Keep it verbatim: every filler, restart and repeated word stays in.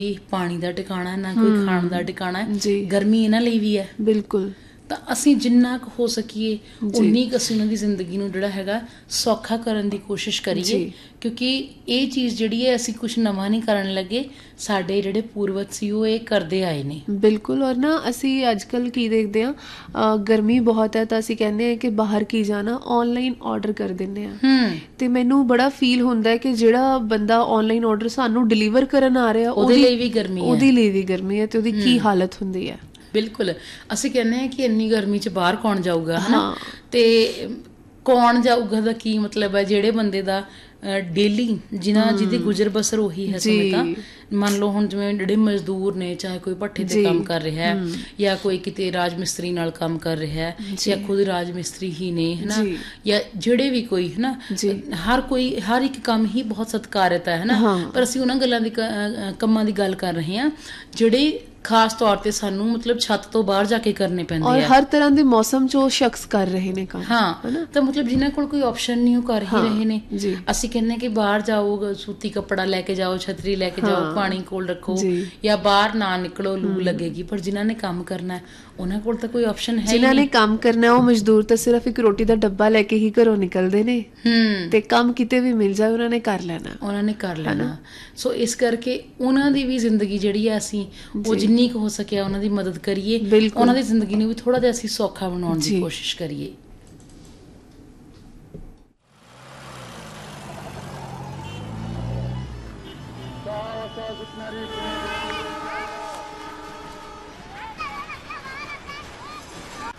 ਪਾਣੀ ਦਾ ਟਿਕਾਣਾ ਨਾ ਕੋਈ ਖਾਣ ਦਾ ਟਿਕਾਣਾ ਜੀ। ਗਰਮੀ ਇਹਨਾਂ ਲਈ ਵੀ ਹੈ ਬਿਲਕੁਲ। ਤਾਂ ਅਸੀਂ ਜਿੰਨਾ ਕੁ ਹੋ ਸਕੀਏ ਉਨੀ ਕੁ ਅਸੀਂ ਉਹਨਾਂ ਦੀ ਜ਼ਿੰਦਗੀ ਨੂੰ ਜਿਹੜਾ ਹੈਗਾ ਸੌਖਾ ਕਰਨ ਦੀ ਕੋਸ਼ਿਸ਼ ਕਰੀਏ, ਕਿਉਂਕਿ ਇਹ ਚੀਜ਼ ਜਿਹੜੀ ਹੈ ਅਸੀਂ ਕੁਛ ਨਵਾਂ ਨਹੀਂ ਕਰਨ ਲੱਗੇ, ਸਾਡੇ ਜਿਹੜੇ ਪੂਰਵਜ ਸੀ ਉਹ ਇਹ ਕਰਦੇ ਆਏ ਨੇ। ਬਿਲਕੁਲ। ਔਰ ਨਾ ਅਸੀਂ ਅੱਜ ਕੱਲ੍ਹ ਕੀ ਦੇਖਦੇ ਹਾਂ, ਗਰਮੀ ਬਹੁਤ ਹੈ ਤਾਂ ਅਸੀਂ ਕਹਿੰਦੇ ਹਾਂ ਕਿ ਬਾਹਰ ਕੀ ਜਾਣਾ, ਔਨਲਾਈਨ ਔਡਰ ਕਰ ਦਿੰਦੇ ਹਾਂ। ਤੇ ਮੈਨੂੰ ਬੜਾ ਫੀਲ ਹੁੰਦਾ ਹੈ ਕਿ ਜਿਹੜਾ ਬੰਦਾ ਔਨਲਾਈਨ ਔਡਰ ਸਾਨੂੰ ਡਿਲੀਵਰ ਕਰਨ ਆ ਰਿਹਾ ਉਹਦੇ ਲਈ ਵੀ ਗਰਮੀ ਹੈ, ਉਹਦੇ ਲਈ ਵੀ ਗਰਮੀ ਹੈ ਤੇ ਉਹਦੀ ਕੀ ਹਾਲਤ ਹੁੰਦੀ ਹੈ। ਬਿਲਕੁਲ। ਅਸੀਂ ਕਹਿੰਦੇ ਹਾਂ ਕਿ ਇੰਨੀ ਗਰਮੀ 'ਚ ਬਾਹਰ ਕੌਣ ਜਾਊਗਾ, ਹੈ ਨਾ, ਤੇ ਕੌਣ ਜਾਊਗਾ ਦਾ ਕੀ ਮਤਲਬ ਹੈ, ਜਿਹੜੇ ਬੰਦੇ ਦਾ ਡੇਲੀ ਜਿਨ੍ਹਾਂ ਜਿਹਦੀ ਗੁਜ਼ਰ ਬਸਰ ਉਹੀ ਹੈ ਸਮੇਂ ਤਾਂ ਮੰਨ ਲਓ ਹੁਣ ਜਿਵੇਂ ਜਿਹੜੇ ਮਜ਼ਦੂਰ ਨੇ, ਚਾਹੇ ਕੋਈ ਭੱਠੇ ਤੇ ਕੰਮ ਕਰ ਰਿਹਾ ਹੈ ਜਾਂ ਕੋਈ ਕਿਤੇ ਰਾਜ ਮਿਸਤਰੀ ਨਾਲ ਕੰਮ ਕਰ ਰਿਹਾ ਹੈ ਜਾਂ ਖੁਦ ਰਾਜ ਮਿਸਤਰੀ ਹੀ ਨੇ, ਹੈ ਨਾ, ਜਾਂ ਜਿਹੜੇ ਵੀ ਕੋਈ, ਹੈ ਨਾ, ਹਰ ਕੋਈ ਹਰ ਇੱਕ ਕੰਮ ਹੀ ਬਹੁਤ ਸਤਿਕਾਰਤ ਹੈ, ਹੈ ਨਾ, ਪਰ ਅਸੀਂ ਉਹਨਾਂ ਗੱਲਾਂ ਦੀ ਕੰਮਾਂ ਦੀ ਗੱਲ ਕਰ ਰਹੇ ਹਾਂ ਜਿਹੜੇ ਖਾਸ ਤੌਰ ਤੇ ਸਾਨੂੰ ਮਤਲਬ ਛੱਤ ਤੋਂ ਬਾਹਰ ਜਾ ਕੇ ਕਰਨੇ ਪੈਂਦੇ ਆ, ਹਰ ਤਰ੍ਹਾਂ ਦੇ ਮੌਸਮ 'ਚ ਉਹ ਸ਼ਖਸ ਕਰ ਰਹੇ ਨੇ ਕੰਮ। ਹਾਂ, ਤਾਂ ਮਤਲਬ ਜਿਨ੍ਹਾਂ ਕੋਲ ਕੋਈ ਆਪਸ਼ਨ ਨਹੀਂ ਉਹ ਕਰ ਹੀ ਰਹੇ ਨੇ। ਅਸੀਂ ਕਹਿੰਦੇ ਕਿ ਬਾਹਰ ਜਾਓ, ਸੂਤੀ ਕੱਪੜਾ ਲੈ ਕੇ ਜਾਓ, ਛਤਰੀ ਲੈ ਕੇ ਜਾਓ, ਪਾਣੀ ਕੋਲ ਰੱਖੋ ਜਾਂ ਬਾਹਰ ਨਾ ਨਿਕਲੋ, ਲੂ ਲੱਗੇਗੀ। ਪਰ ਜਿਨ੍ਹਾਂ ਨੇ ਕੰਮ ਕਰਨਾ ਉਹਨਾਂ ਕੋਲ ਤਾਂ ਕੋਈ ਆਪਸ਼ਨ ਹੈ ਹੀ ਨਹੀਂ। ਜਿਨ੍ਹਾਂ ਨੇ ਕੰਮ ਕਰਨਾ ਉਹ ਮਜ਼ਦੂਰ ਤਾਂ ਸਿਰਫ ਇੱਕ ਰੋਟੀ ਦਾ ਡੱਬਾ ਲੈ ਕੇ ਹੀ ਘਰੋਂ ਨਿਕਲਦੇ ਨੇ ਤੇ ਕੰਮ ਕਿਤੇ ਵੀ ਮਿਲ ਜਾਏ ਉਹਨਾਂ ਨੇ ਕਰ ਲੈਣਾ, ਉਹਨਾਂ ਨੇ ਕਰ ਲੈਣਾ। ਸੋ ਇਸ ਕਰਕੇ ਉਹਨਾਂ ਦੀ ਵੀ ਜ਼ਿੰਦਗੀ ਜਿਹੜੀ ਆ ਅਸੀਂ ਉਹ ਜਿੰਨੀ ਕੁ ਹੋ ਸਕਿਆ ਉਹਨਾਂ ਦੀ ਮਦਦ ਕਰੀਏ, ਉਹਨਾਂ ਦੀ ਜ਼ਿੰਦਗੀ ਨੂੰ ਵੀ ਥੋੜਾ ਜਿਹਾ ਅਸੀਂ ਸੌਖਾ ਬਣਾਉਣ ਦੀ ਕੋਸ਼ਿਸ਼ ਕਰੀਏ। Sağ ol, sağ ol,